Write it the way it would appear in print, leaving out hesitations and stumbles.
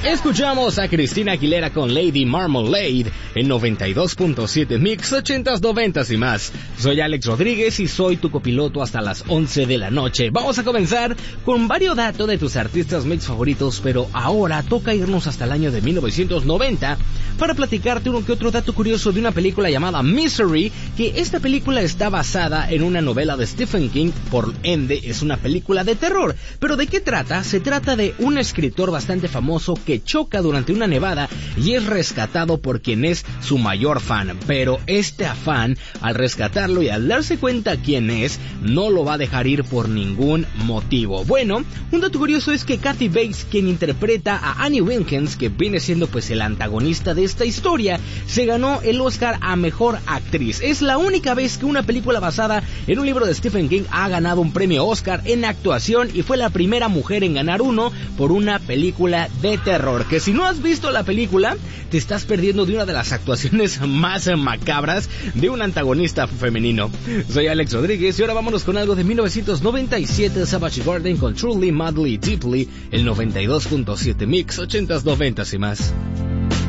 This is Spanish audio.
Escuchamos a Cristina Aguilera con Lady Marmalade en 92.7 Mix 80s, 90s y más. Soy Alex Rodríguez y soy tu copiloto hasta las 11 de la noche. Vamos a comenzar con varios datos de tus artistas mix favoritos, pero ahora toca irnos hasta el año de 1990 para platicarte uno que otro dato curioso de una película llamada Misery, que esta película está basada en una novela de Stephen King, por ende es una película de terror. ¿Pero de qué trata? Se trata de un escritor bastante famoso que choca durante una nevada y es rescatado por quien es su mayor fan, pero este afán, al rescatarlo y al darse cuenta quién es, no lo va a dejar ir por ningún motivo. Bueno, un dato curioso es que Kathy Bates, quien interpreta a Annie Wilkins, que viene siendo pues el antagonista de esta historia, se ganó el Oscar a Mejor Actriz. Es la única vez que una película basada en un libro de Stephen King ha ganado un premio Oscar en actuación y fue la primera mujer en ganar uno por una película de terror. Que si no has visto la película, te estás perdiendo de una de las actuaciones más macabras de un antagonista femenino. Soy Alex Rodríguez y ahora vámonos con algo de 1997, Savage Garden con Truly, Madly, Deeply, el 92.7 Mix, 80s, 90s y más.